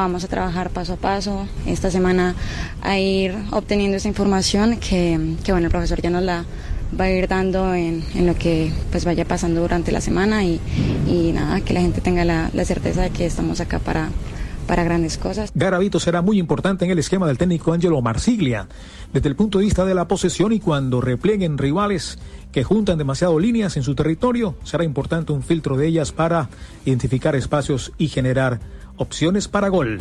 nada, vamos a trabajar paso a paso esta semana a ir obteniendo esa información que bueno, el profesor ya nos la va a ir dando en lo que pues vaya pasando durante la semana y nada, que la gente tenga la certeza de que estamos acá para grandes cosas. Garavito será muy importante en el esquema del técnico Angelo Marsiglia, desde el punto de vista de la posesión, y cuando replieguen rivales que juntan demasiado líneas en su territorio, será importante un filtro de ellas para identificar espacios y generar opciones para gol.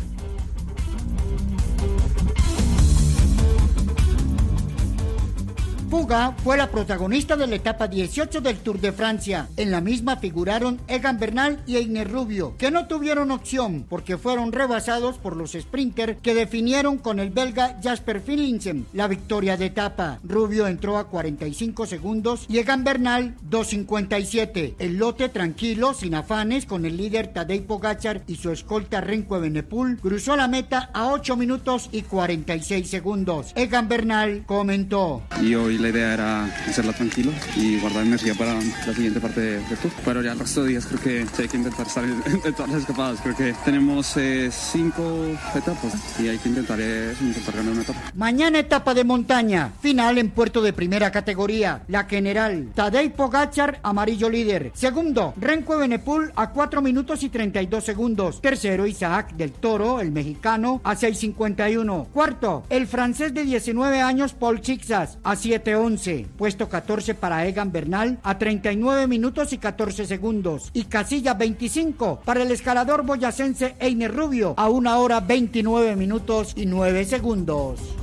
Puga fue la protagonista de la etapa 18 del Tour de Francia. En la misma figuraron Egan Bernal y Einer Rubio, que no tuvieron opción porque fueron rebasados por los sprinters que definieron con el belga Jasper Philipsen la victoria de etapa. Rubio entró a 45 segundos y Egan Bernal 2:57. El lote tranquilo, sin afanes, con el líder Tadej Pogačar y su escolta Remco Evenepoel, cruzó la meta a 8 minutos y 46 segundos. Egan Bernal comentó: y hoy la idea era hacerla tranquilo y guardar energía para la siguiente parte del tour. Pero ya el resto de días creo que sí hay que intentar estar en todas las escapadas. Creo que tenemos 5 etapas y hay que intentar ganar una etapa. Mañana etapa de montaña, final en puerto de primera categoría, la general. Tadej Pogačar, amarillo líder. Segundo, Remco Evenepoel a 4 minutos y 32 segundos. Tercero, Isaac del Toro, el mexicano, a 6:51. Cuarto, el francés de 19 años, Paul Chixas, a 7:11. Puesto 14 para Egan Bernal a 39 minutos y 14 segundos. Y casilla 25 para el escalador boyacense Einer Rubio a 1 hora 29 minutos y 9 segundos.